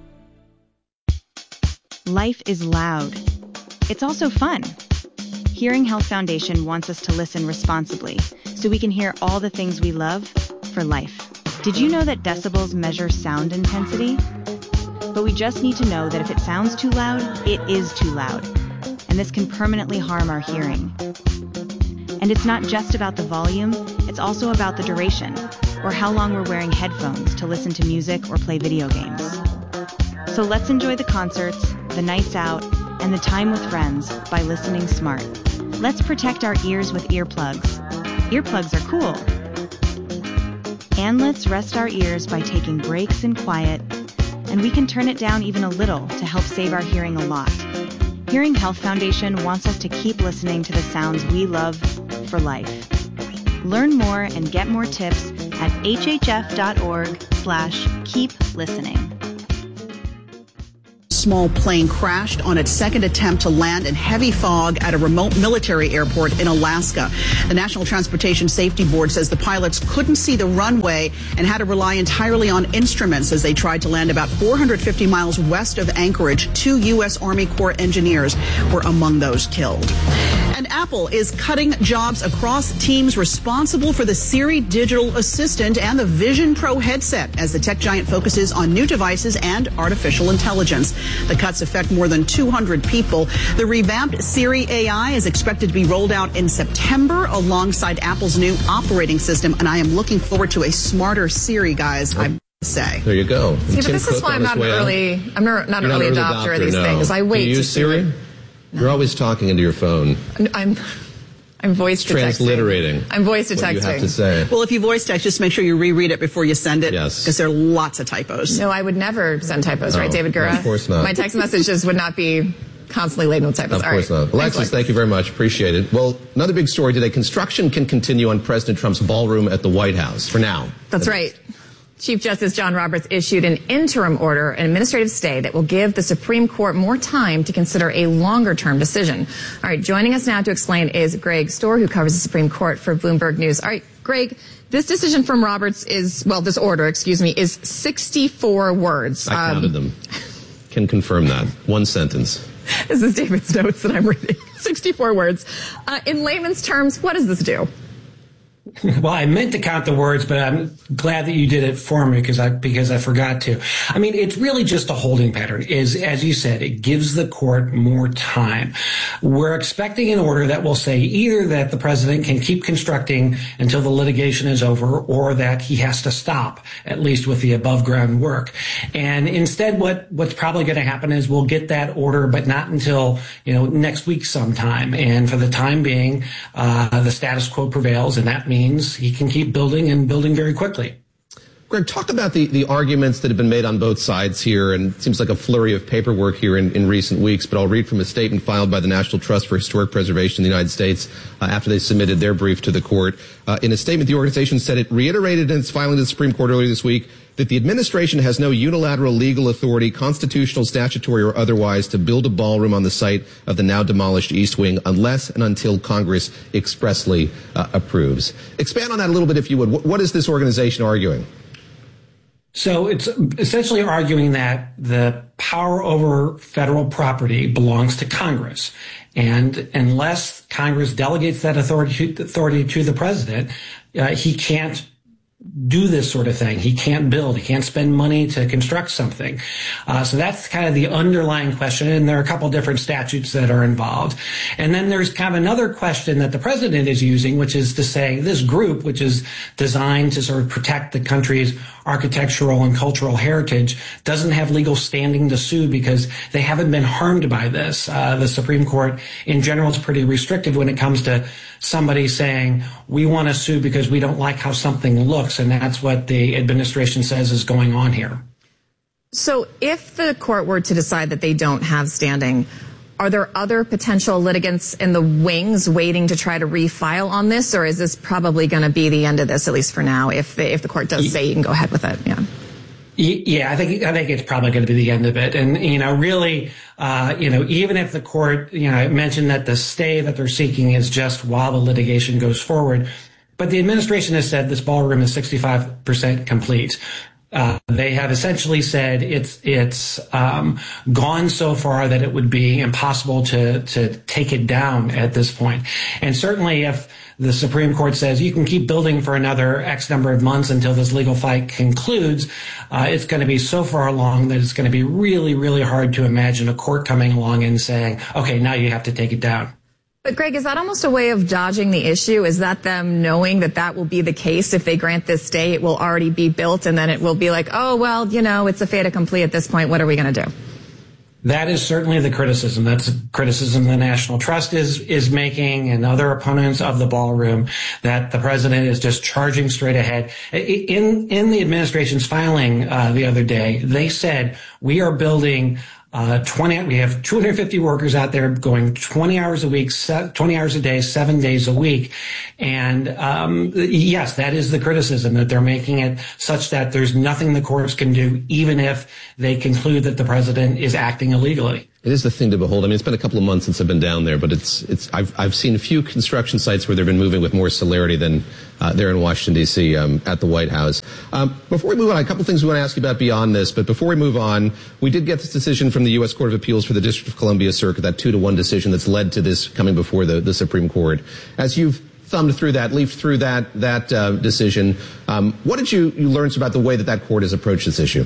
Life is loud. It's also fun. Hearing Health Foundation wants us to listen responsibly so we can hear all the things we love for life. Did you know that decibels measure sound intensity? But we just need to know that if it sounds too loud, it is too loud. And this can permanently harm our hearing. And it's not just about the volume, it's also about the duration, or how long we're wearing headphones to listen to music or play video games. So let's enjoy the concerts, the nights out, and the time with friends by listening smart. Let's protect our ears with earplugs. Earplugs are cool. And let's rest our ears by taking breaks in quiet. And we can turn it down even a little to help save our hearing a lot. Hearing Health Foundation wants us to keep listening to the sounds we love for life. Learn more and get more tips at hhf.org slash keep listening. Small plane crashed on its second attempt to land in heavy fog at a remote military airport in Alaska. The National Transportation Safety Board says the pilots couldn't see the runway and had to rely entirely on instruments as they tried to land about four hundred fifty miles west of Anchorage. Two U S Army Corps engineers were among those killed. And Apple is cutting jobs across teams responsible for the Siri digital assistant and the Vision Pro headset as the tech giant focuses on new devices and artificial intelligence. The cuts affect more than two hundred people. The revamped Siri A I is expected to be rolled out in September alongside Apple's new operating system, and I am looking forward to a smarter Siri, guys, I say. There you go. See, but this is why I'm not an early, I'm not, not an early adopter, adopter of these no. things. I wait Do you to use Siri? No. You're always talking into your phone. I'm... I'm voice to texting. Transliterating. I'm voice to what texting. You have to say. Well, if you voice text, just make sure you reread it before you send it. Yes. Because there are lots of typos. No, I would never send typos, no, right, David Gura? No, of course not. My text messages would not be constantly laden with typos. Of All course right. not. Alexis, Thanks, thank you very much. Appreciate it. Well, another big story today. Construction can continue on President Trump's ballroom at the White House for now. That's right. Chief Justice John Roberts issued an interim order, an administrative stay that will give the Supreme Court more time to consider a longer-term decision. All right, joining us now to explain is Greg Storr, who covers the Supreme Court for Bloomberg News. All right, Greg, this decision from Roberts is, well, this order, excuse me, is sixty-four words. I um, counted them. Can confirm that. One sentence. This is David's notes that I'm reading. sixty-four words. Uh, in layman's terms, what does this do? Well, I meant to count the words, but I'm glad that you did it for me because I because I forgot to. I mean, it's really just a holding pattern. Is as you said, it gives the court more time. We're expecting an order that will say either that the president can keep constructing until the litigation is over, or that he has to stop, at least with the above ground work. And instead, what what's probably going to happen is we'll get that order, but not until you know next week sometime. And for the time being, uh, the status quo prevails, and that means means he can keep building and building very quickly. Greg, talk about the, the arguments that have been made on both sides here, and it seems like a flurry of paperwork here in, in recent weeks, but I'll read from a statement filed by the National Trust for Historic Preservation in the United States uh, after they submitted their brief to the court. Uh, in a statement, the organization said it reiterated in its filing to the Supreme Court earlier this week that the administration has no unilateral legal authority, constitutional, statutory, or otherwise, to build a ballroom on the site of the now demolished East Wing unless and until Congress expressly uh, approves. Expand on that a little bit, if you would. What, what is this organization arguing? So it's essentially arguing that the power over federal property belongs to Congress. And unless Congress delegates that authority, authority to the president, uh, he can't do this sort of thing. He can't build. He can't spend money to construct something. Uh, so that's kind of the underlying question. And there are a couple different statutes that are involved. And then there's kind of another question that the president is using, which is to say this group, which is designed to sort of protect the country's architectural and cultural heritage, doesn't have legal standing to sue because they haven't been harmed by this. Uh, the Supreme Court in general is pretty restrictive when it comes to somebody saying, we want to sue because we don't like how something looks. And that's what the administration says is going on here. So if the court were to decide that they don't have standing, are there other potential litigants in the wings waiting to try to refile on this, or is this probably going to be the end of this, at least for now, if the, if the court does say you can go ahead with it? Yeah. Yeah, I think I think it's probably going to be the end of it. And, you know, really, uh, you know, even if the court, you know, mentioned that the stay that they're seeking is just while the litigation goes forward. But the administration has said this ballroom is sixty-five percent complete. Uh, they have essentially said it's it's um, gone so far that it would be impossible to to take it down at this point. And certainly, if the Supreme Court says you can keep building for another X number of months until this legal fight concludes, uh, it's going to be so far along that it's going to be really, really hard to imagine a court coming along and saying, "Okay, now you have to take it down." But Greg, is that almost a way of dodging the issue? Is that them knowing that that will be the case? If they grant this stay, it will already be built, and then it will be like, oh, well, you know, it's a fait accompli at this point. What are we going to do? That is certainly the criticism. That's a criticism the National Trust is is making and other opponents of the ballroom, that the president is just charging straight ahead. In in the administration's filing uh, the other day, they said we are building uh, twenty. We have two hundred fifty workers out there going twenty hours a week, twenty hours a day, seven days a week. And um, yes, that is the criticism, that they're making it such that there's nothing the courts can do, even if they conclude that the president is acting illegally. It is the thing to behold. I mean, it's been a couple of months since I've been down there, but it's it's. I've I've seen a few construction sites where they've been moving with more celerity than uh, there in Washington D C um, at the White House. Um, before we move on, a couple of things we want to ask you about beyond this. But before we move on, we did get this decision from the U S Court of Appeals for the District of Columbia Circuit, that two to one decision that's led to this coming before the the Supreme Court. As you've thumbed through that, leafed through that that uh, decision, um, what did you you learn about the way that that court has approached this issue?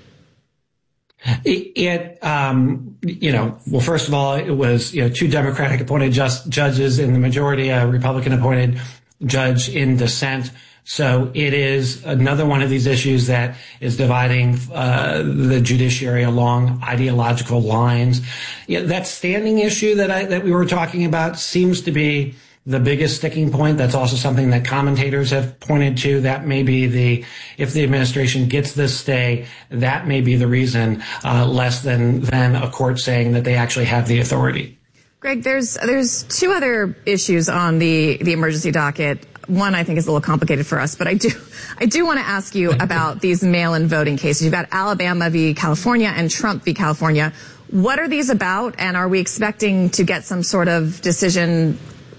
It, it um, you know, well, first of all, it was, you know, two Democratic appointed just judges in the majority, a Republican appointed judge in dissent. So it is another one of these issues that is dividing uh, the judiciary along ideological lines. Yeah, that standing issue that I, that we were talking about seems to be the biggest sticking point. That's also something that commentators have pointed to. That may be the, if the administration gets this stay, that may be the reason, uh, less than, than a court saying that they actually have the authority. Greg, there's, there's two other issues on the, the emergency docket. One I think is a little complicated for us, but I do, I do want to ask you about these mail-in voting cases. You've got Alabama v. California and Trump v. California. What are these about? And are we expecting to get some sort of decision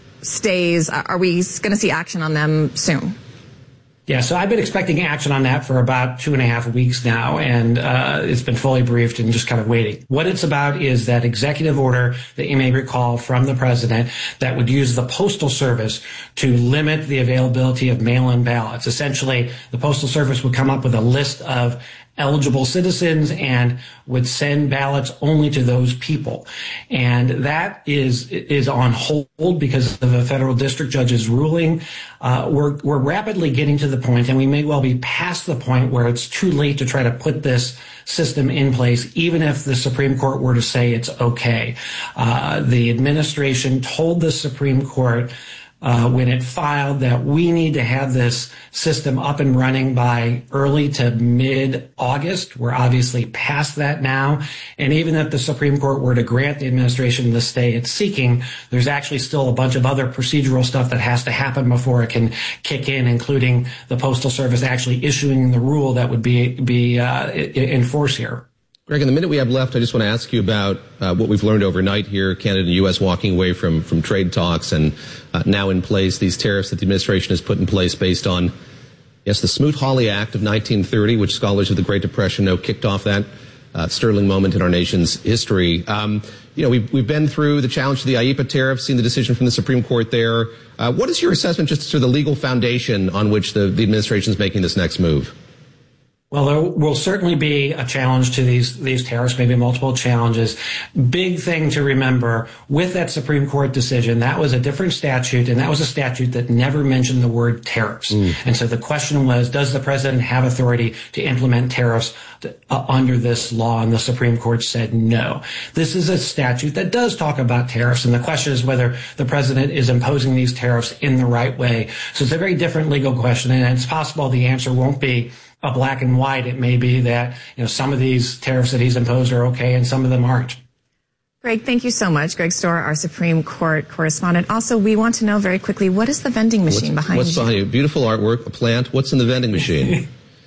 stays? Are we going to see action on them soon? Yeah, so I've been expecting action on that for about two and a half weeks now, and uh, it's been fully briefed and just kind of waiting. What it's about is that executive order that you may recall from the president that would use the Postal Service to limit the availability of mail-in ballots. Essentially, the Postal Service would come up with a list of eligible citizens and would send ballots only to those people. And that is is on hold because of a federal district judge's ruling. Uh, we're, we're rapidly getting to the point, and we may well be past the point where it's too late to try to put this system in place, even if the Supreme Court were to say it's okay. Uh, the administration told the Supreme Court Uh, when it filed that we need to have this system up and running by early to mid-August. We're obviously past that now. And even if the Supreme Court were to grant the administration the stay it's seeking, there's actually still a bunch of other procedural stuff that has to happen before it can kick in, including the Postal Service actually issuing the rule that would be, be uh, in force here. Greg, in the minute we have left, I just want to ask you about uh, what we've learned overnight here, Canada and U S walking away from, from trade talks and uh, now in place these tariffs that the administration has put in place based on, yes, the Smoot-Hawley Act of nineteen thirty, which scholars of the Great Depression know kicked off that uh, sterling moment in our nation's history. Um, you know, we've, we've been through the challenge to the I E P A tariff, seen the decision from the Supreme Court there. Uh, what is your assessment just to the legal foundation on which the, the administration is making this next move? Well, there will certainly be a challenge to these, these tariffs, maybe multiple challenges. Big thing to remember with that Supreme Court decision, that was a different statute, and that was a statute that never mentioned the word tariffs. Mm. And so the question was, does the president have authority to implement tariffs to, uh, under this law? And the Supreme Court said no. This is a statute that does talk about tariffs, and the question is whether the president is imposing these tariffs in the right way. So it's a very different legal question, and it's possible the answer won't be a black and white. It may be that, you know, some of these tariffs that he's imposed are okay and some of them aren't. Greg, thank you so much. Greg Stohr, our Supreme Court correspondent. Also, we want to know very quickly, what is the vending machine what's, behind what's you? What's behind you? Beautiful artwork, a plant. What's in the vending machine?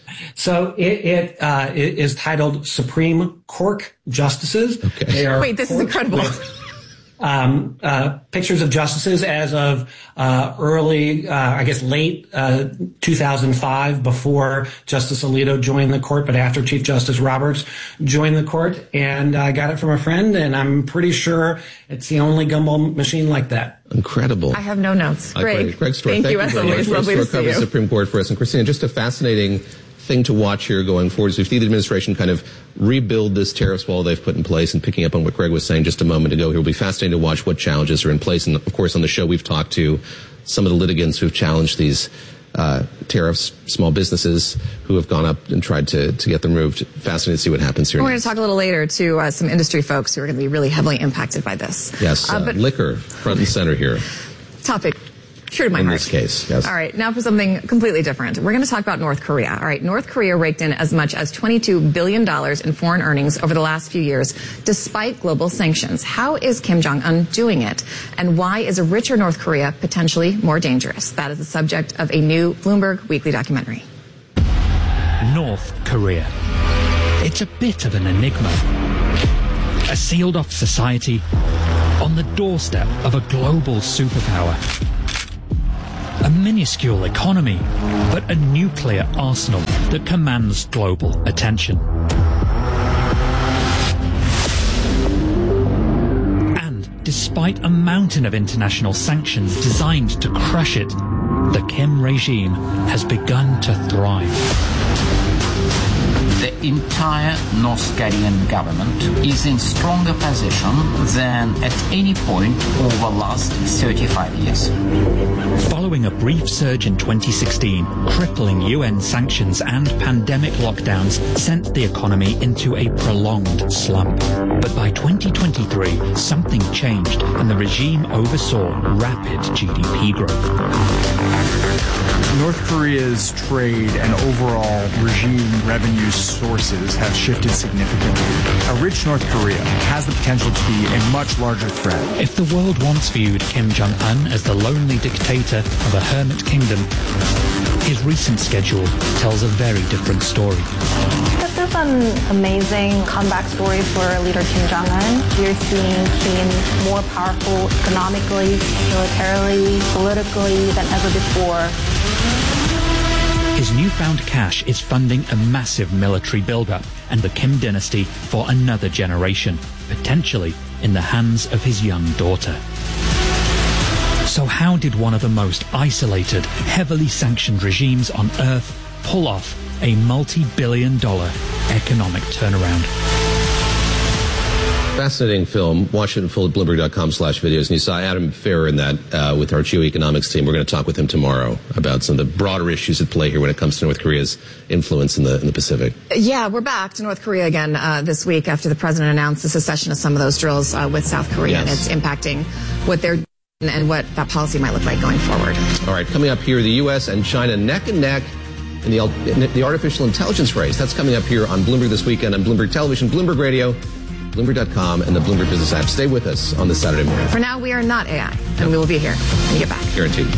So it, it, uh, it is titled Supreme Cork Justices. Okay. They are Wait, this is incredible. With, Um, uh, pictures of justices as of, uh, early, uh, I guess late, uh, two thousand five, before Justice Alito joined the court, but after Chief Justice Roberts joined the court. And I got it from a friend, and I'm pretty sure it's the only gumball machine like that. Incredible. I have no notes. Greg, uh, Greg Stohr, thank, thank you you as very always. much. Lovely Greg to see covers you. the Supreme Court for us. And Christina, just a fascinating thing to watch here going forward is we see the administration kind of rebuild this tariffs wall they've put in place, and picking up on what Greg was saying just a moment ago, it will be fascinating to watch what challenges are in place. And of course, on the show, we've talked to some of the litigants who've challenged these uh, tariffs, small businesses who have gone up and tried to, to get them removed. Fascinating to see what happens here. We're going to talk a little later to uh, some industry folks who are going to be really heavily impacted by this. Yes, uh, uh, but liquor, front and center here. Topic. Sure to my in heart. this case, yes. All right, now for something completely different. We're going to talk about North Korea. All right, North Korea raked in as much as twenty-two billion dollars in foreign earnings over the last few years, despite global sanctions. How is Kim Jong-un doing it? And why is a richer North Korea potentially more dangerous? That is the subject of a new Bloomberg Weekly documentary. North Korea. It's a bit of an enigma. A sealed-off society on the doorstep of a global superpower. A minuscule economy, but a nuclear arsenal that commands global attention. And despite a mountain of international sanctions designed to crush it, the Kim regime has begun to thrive. The entire North Korean government is in stronger position than at any point over the last thirty-five years. Following a brief surge in twenty sixteen, crippling U N sanctions and pandemic lockdowns sent the economy into a prolonged slump. But by twenty twenty-three, something changed and the regime oversaw rapid G D P growth. North Korea's trade and overall regime revenue sources have shifted significantly. A rich North Korea has the potential to be a much larger threat. If the world once viewed Kim Jong-un as the lonely dictator of a hermit kingdom, his recent schedule tells a very different story. This is an amazing comeback story for leader Kim Jong-un. We're seeing Kim more powerful economically, militarily, politically than ever before. His newfound cash is funding a massive military buildup and the Kim dynasty for another generation, potentially in the hands of his young daughter. So how did one of the most isolated, heavily sanctioned regimes on Earth pull off a multi-billion dollar economic turnaround? Fascinating film. Watch it full at Bloomberg.com slash videos. And you saw Adam Ferrer in that uh, with our geoeconomics team. We're going to talk with him tomorrow about some of the broader issues at play here when it comes to North Korea's influence in the in the Pacific. Yeah, we're back to North Korea again uh, this week after the president announced the cessation of some of those drills uh, with South Korea. Yes. And it's impacting what they're doing and what that policy might look like going forward. All right, coming up here, the U S and China neck and neck in the, in the artificial intelligence race. That's coming up here on Bloomberg This Weekend, on Bloomberg Television, Bloomberg Radio, Bloomberg dot com, and the Bloomberg Business app. Stay with us on this Saturday morning. For now, we are not A I, and we will be here when you get back. Guaranteed.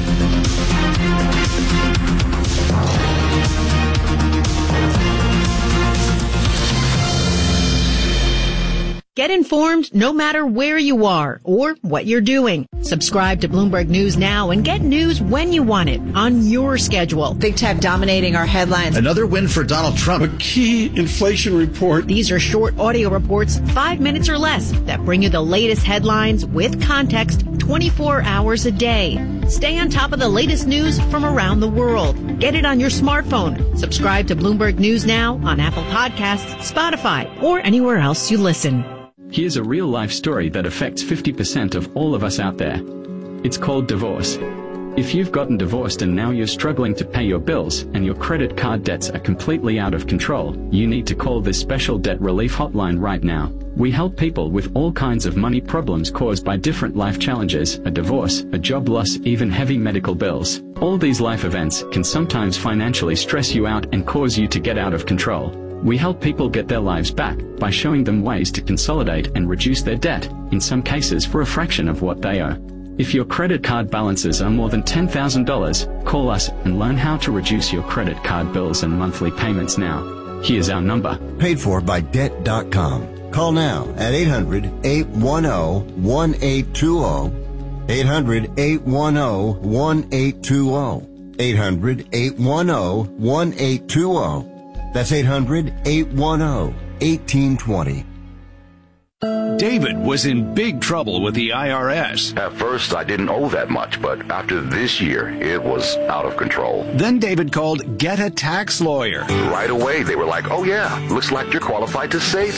Get informed no matter where you are or what you're doing. Subscribe to Bloomberg News now and get news when you want it on your schedule. Big tech dominating our headlines. Another win for Donald Trump. A key inflation report. These are short audio reports, five minutes or less, that bring you the latest headlines with context twenty-four hours a day. Stay on top of the latest news from around the world. Get it on your smartphone. Subscribe to Bloomberg News now on Apple Podcasts, Spotify, or anywhere else you listen. Here's a real-life story that affects fifty percent of all of us out there. It's called divorce. If you've gotten divorced and now you're struggling to pay your bills and your credit card debts are completely out of control, you need to call this special debt relief hotline right now. We help people with all kinds of money problems caused by different life challenges, a divorce, a job loss, even heavy medical bills. All these life events can sometimes financially stress you out and cause you to get out of control. We help people get their lives back by showing them ways to consolidate and reduce their debt, in some cases for a fraction of what they owe. If your credit card balances are more than ten thousand dollars, call us and learn how to reduce your credit card bills and monthly payments now. Here's our number. Paid for by debt dot com. Call now at eight hundred, eight one zero, one eight two zero. eight hundred, eight one zero, one eight two zero. eight hundred, eight one zero, one eight two zero. That's eight hundred, eight one zero, one eight two zero. David was in big trouble with the I R S. At first, I didn't owe that much, but after this year, it was out of control. Then David called Get a Tax Lawyer. Right away, they were like, oh yeah, looks like you're qualified to save.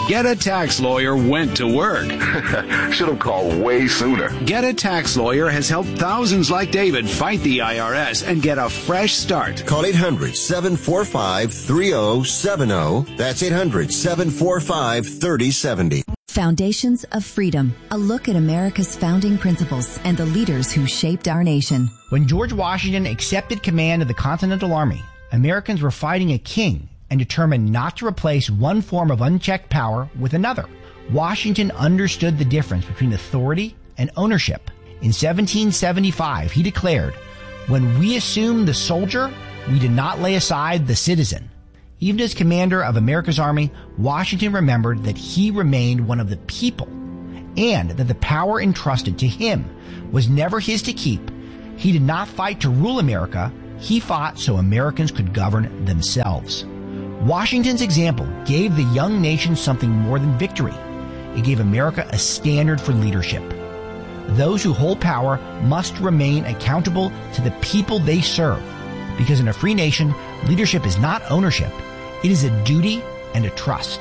Get a Tax Lawyer went to work. Should have called way sooner. Get a Tax Lawyer has helped thousands like David fight the I R S and get a fresh start. Call eight hundred, seven four five, three oh seven oh. That's eight hundred, seven four five, three oh seven oh. Foundations of Freedom, a look at America's founding principles and the leaders who shaped our nation. When George Washington accepted command of the Continental Army, Americans were fighting a king and determined not to replace one form of unchecked power with another. Washington understood the difference between authority and ownership. In seventeen seventy-five, he declared, "When we assumed the soldier, we did not lay aside the citizen." Even as commander of America's army, Washington remembered that he remained one of the people and that the power entrusted to him was never his to keep. He did not fight to rule America. He fought so Americans could govern themselves. Washington's example gave the young nation something more than victory. It gave America a standard for leadership. Those who hold power must remain accountable to the people they serve, because in a free nation, leadership is not ownership. It is a duty and a trust.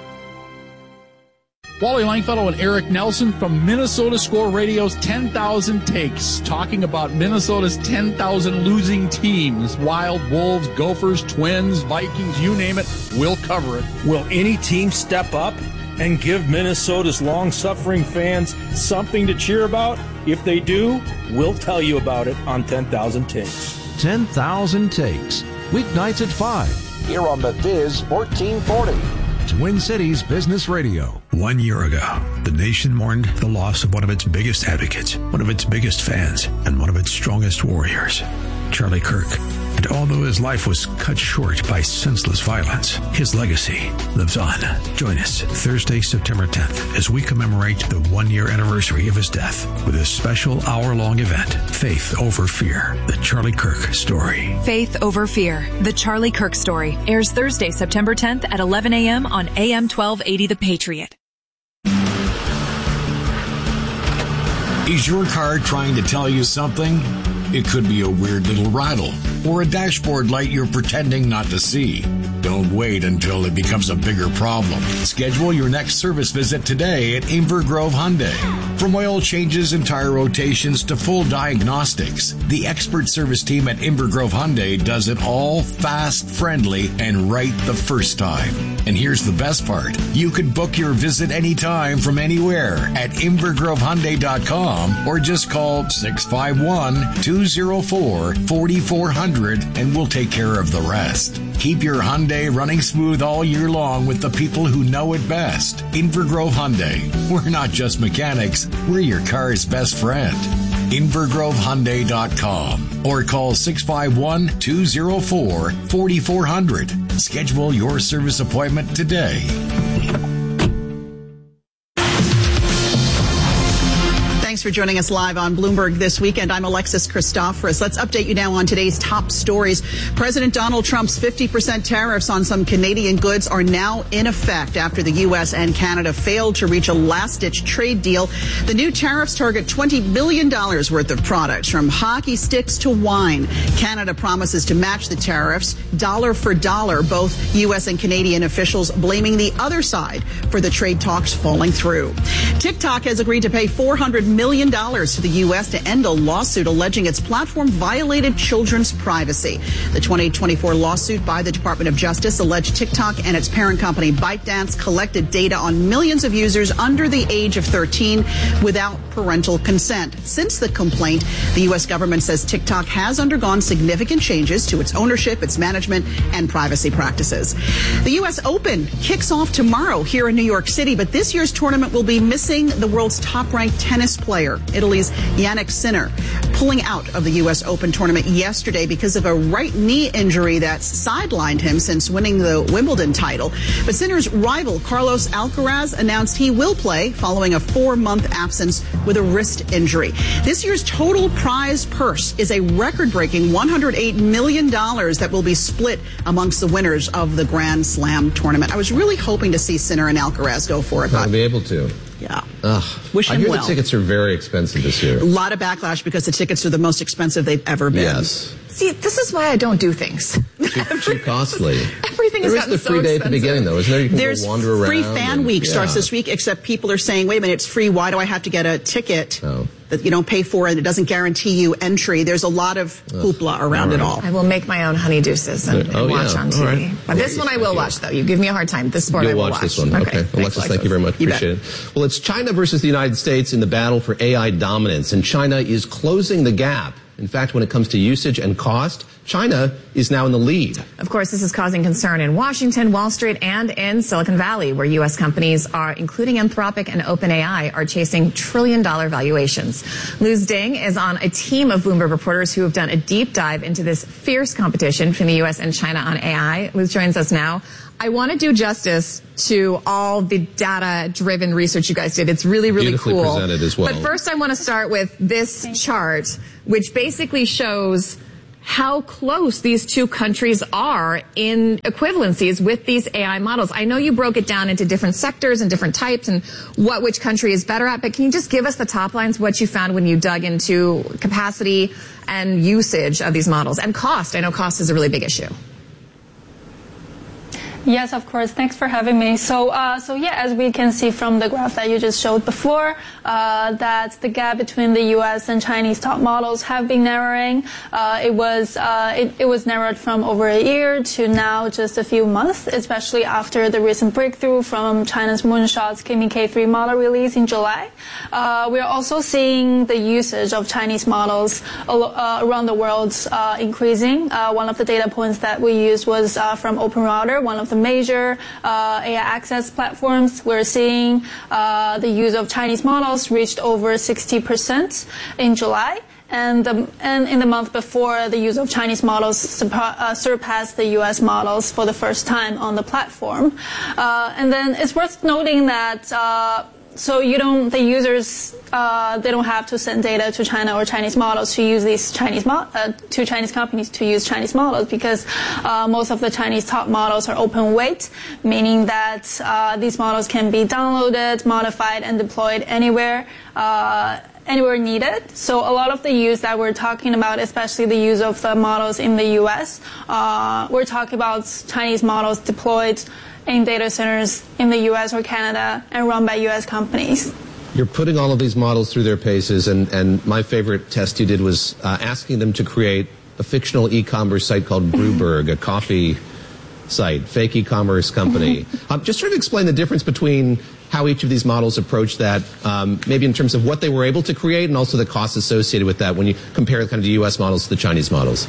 Wally Langfellow and Eric Nelson from Minnesota Score Radio's ten thousand Takes, talking about Minnesota's ten thousand losing teams. Wild, Wolves, Gophers, Twins, Vikings, you name it, we'll cover it. Will any team step up and give Minnesota's long-suffering fans something to cheer about? If they do, we'll tell you about it on ten thousand Takes. ten thousand Takes, weeknights at five. Here on the Biz fourteen forty. Twin Cities Business Radio. One year ago, the nation mourned the loss of one of its biggest advocates, one of its biggest fans, and one of its strongest warriors, Charlie Kirk. And although his life was cut short by senseless violence, his legacy lives on. Join us Thursday, September tenth, as we commemorate the one-year anniversary of his death with a special hour-long event, Faith Over Fear, the Charlie Kirk Story. Faith Over Fear, the Charlie Kirk Story, airs Thursday, September tenth at eleven a.m. on A M twelve eighty The Patriot. Is your car trying to tell you something? It could be a weird little rattle or a dashboard light you're pretending not to see. Don't wait until it becomes a bigger problem. Schedule your next service visit today at Inver Grove Hyundai. From oil changes and tire rotations to full diagnostics, the expert service team at Inver Grove Hyundai does it all fast, friendly, and right the first time. And here's the best part. You can book your visit anytime from anywhere at inver grove hyundai dot com or just call six five one, two oh four, four four zero zero and we'll take care of the rest. Keep your Hyundai running smooth all year long with the people who know it best. Inver Grove Hyundai. We're not just mechanics, we're your car's best friend. inver grove hyundai dot com or call six five one, two oh four, four four zero zero. Schedule your service appointment today. Thanks for joining us live on Bloomberg This Weekend. I'm Alexis Christoforous. Let's update you now on today's top stories. President Donald Trump's fifty percent tariffs on some Canadian goods are now in effect after the U S and Canada failed to reach a last-ditch trade deal. The new tariffs target twenty billion dollars worth of products, from hockey sticks to wine. Canada promises to match the tariffs dollar for dollar, both U S and Canadian officials blaming the other side for the trade talks falling through. TikTok has agreed to pay four hundred million dollars to the U S to end a lawsuit alleging its platform violated children's privacy. The twenty twenty-four lawsuit by the Department of Justice alleged TikTok and its parent company ByteDance collected data on millions of users under the age of thirteen without parental consent. Since the complaint, the U S government says TikTok has undergone significant changes to its ownership, its management, and privacy practices. The U S Open kicks off tomorrow here in New York City, but this year's tournament will be missing the world's top-ranked tennis player, Italy's Jannik Sinner, pulling out of the U S Open tournament yesterday because of a right knee injury that's sidelined him since winning the Wimbledon title. But Sinner's rival, Carlos Alcaraz, announced he will play following a four-month absence with a wrist injury. This year's total prize purse is a record-breaking one hundred eight million dollars that will be split amongst the winners of the Grand Slam tournament. I was really hoping to see Sinner and Alcaraz go for it. I'll be able to. Yeah. Ugh. Wish him I hear well. the tickets are very expensive this year. A lot of backlash because the tickets are the most expensive they've ever been. Yes. See, this is why I don't do things. Too, too costly. Every Everything has There is gotten the so free day expensive. at the beginning, though, isn't there? You can There's go wander around. free fan and, week yeah. starts this week, except people are saying, wait a minute, it's free. Why do I have to get a ticket oh. that you don't pay for and it doesn't guarantee you entry? There's a lot of hoopla around all right. it all. I will make my own honeydeuces and, and Oh, watch yeah. on T V. All right. But this one I will watch, though. You give me a hard time. This sport I You'll will watch this one. Okay. Thanks, Alexis, thank you very much. You Appreciate it. Well, it's China versus the United States in the battle for A I dominance, and China is closing the gap. In fact, when it comes to usage and cost, China is now in the lead. Of course, this is causing concern in Washington, Wall Street, and in Silicon Valley, where U S companies are, including Anthropic and OpenAI, are chasing trillion-dollar valuations. Luz Ding is on a team of Bloomberg reporters who have done a deep dive into this fierce competition between the U S and China on A I. Luz joins us now. I want to do justice to all the data-driven research you guys did. It's really, really Beautifully cool. presented as well. But first, I want to start with this chart, which basically shows how close these two countries are in equivalencies with these A I models. I know you broke it down into different sectors and different types and what which country is better at, but can you just give us the top lines, what you found when you dug into capacity and usage of these models and cost? I know cost is a really big issue. Yes, of course. Thanks for having me. So, uh, so yeah, as we can see from the graph that you just showed before, uh, that the gap between the U S and Chinese top models have been narrowing. Uh, it was, uh, it, it was narrowed from over a year to now just a few months, especially after the recent breakthrough from China's Moonshot's Kimi K three model release in July. Uh, we're also seeing the usage of Chinese models uh, around the world uh, increasing. Uh, one of the data points that we used was uh, from OpenRouter, one of the major uh, A I access platforms. We're seeing uh, the use of Chinese models reached over sixty percent in July. And, the, and in the month before, the use of Chinese models surpa- uh, surpassed the U S models for the first time on the platform. Uh, and then it's worth noting that uh, so you don't, the users, uh, they don't have to send data to China or Chinese models to use these Chinese, mo- uh, to Chinese companies to use Chinese models, because uh, most of the Chinese top models are open weight, meaning that uh, these models can be downloaded, modified, and deployed anywhere. Uh, anywhere needed. So a lot of the use that we're talking about, especially the use of the models in the U S, uh, we're talking about Chinese models deployed in data centers in the U S or Canada and run by U S companies. You're putting all of these models through their paces, and, and my favorite test you did was uh, asking them to create a fictional e-commerce site called Brewberg, a coffee site, fake e-commerce company. um, just sort of explain the difference between how each of these models approach that, um, maybe in terms of what they were able to create and also the costs associated with that when you compare kind of the U S models to the Chinese models.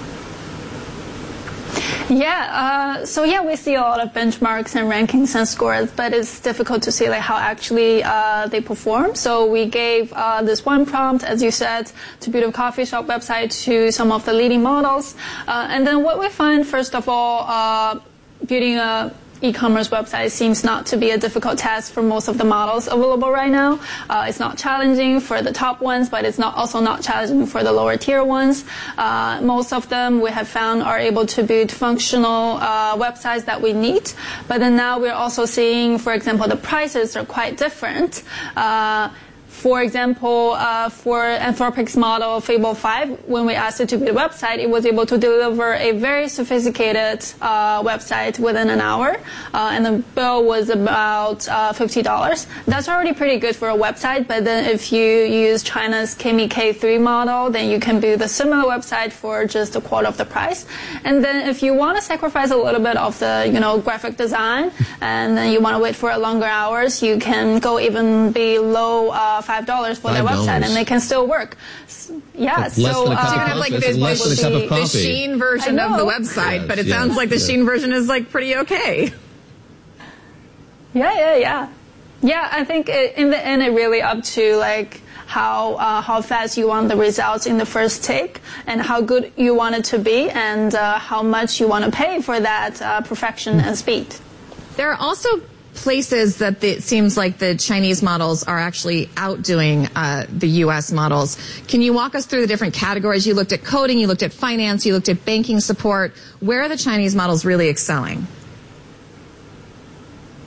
Yeah, uh, so yeah, we see a lot of benchmarks and rankings and scores, but it's difficult to see like how actually uh, they perform. So we gave uh, this one prompt, as you said, to build a coffee shop website to some of the leading models. Uh, and then what we find, first of all, uh, building a e-commerce website seems not to be a difficult task for most of the models available right now. Uh, it's not challenging for the top ones, but it's not also not challenging for the lower tier ones. Uh, most of them we have found are able to build functional uh, websites that we need. But then now we're also seeing, for example, the prices are quite different. Uh, For example, uh, for Anthropic's model Fable five, when we asked it to build a website, it was able to deliver a very sophisticated uh, website within an hour, uh, and the bill was about uh, fifty dollars. That's already pretty good for a website, but then if you use China's Kimi K three model, then you can build a similar website for just a quarter of the price. And then if you want to sacrifice a little bit of the, you know, graphic design, and then you want to wait for a longer hours, you can go even below uh, five dollars for their website, and they can still work. Yeah, so so uh, you have like the, the, the Sheen version of the website, yes, but it yes, sounds like the yes. Sheen version is like pretty okay. Yeah, yeah, yeah, yeah. I think it, in the end, it really up to like how uh, how fast you want the results in the first take, and how good you want it to be, and uh, how much you want to pay for that uh, perfection and speed. There are also places that the, it seems like the Chinese models are actually outdoing uh, the U S models. Can you walk us through the different categories? You looked at coding, you looked at finance, you looked at banking support. Where are the Chinese models really excelling?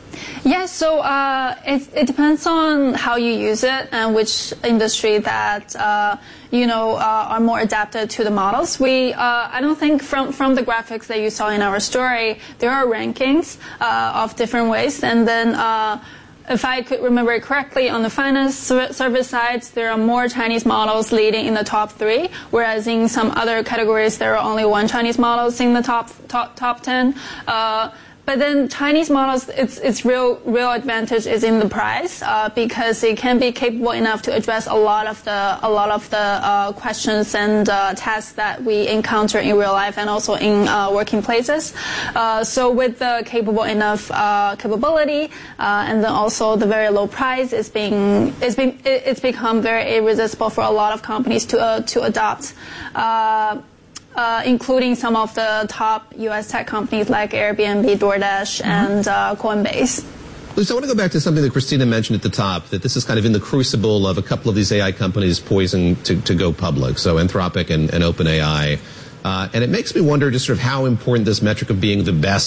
Yeah, so uh, it, it depends on how you use it and which industry that, uh, you know, uh, are more adapted to the models. We, uh, I don't think from, from the graphics that you saw in our story, there are rankings uh, of different ways. And then uh, if I could remember it correctly, on the finance service side, there are more Chinese models leading in the top three, whereas in some other categories, there are only one Chinese models in the top top, top ten. Uh, But then Chinese models, its its real real advantage is in the price, uh, because it can be capable enough to address a lot of the a lot of the uh, questions and uh, tasks that we encounter in real life and also in uh, working places. Uh, so with the capable enough uh, capability uh, and then also the very low price, it's being it's been it's become very irresistible for a lot of companies to uh, to adopt. Uh, Uh, including some of the top U S tech companies like Airbnb, DoorDash, mm-hmm. and uh, Coinbase. Lisa, I want to go back to something that Christina mentioned at the top, that this is kind of in the crucible of a couple of these A I companies poised to, to go public, so Anthropic and, and OpenAI. Uh, and it makes me wonder just sort of how important this metric of being the best